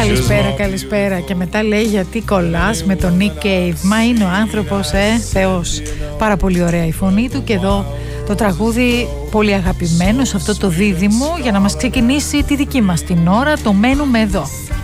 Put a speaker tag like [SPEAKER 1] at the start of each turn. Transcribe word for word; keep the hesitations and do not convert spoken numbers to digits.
[SPEAKER 1] Καλησπέρα, καλησπέρα. Και μετά λέει γιατί κολλάς με τον Nick Cave. Μα είναι ο άνθρωπος, ε, θεός. Πάρα πολύ ωραία η φωνή του. Και εδώ το τραγούδι πολύ αγαπημένο σε αυτό το δίδυμο, για να μας ξεκινήσει τη δική μας την ώρα, το μένουμε εδώ.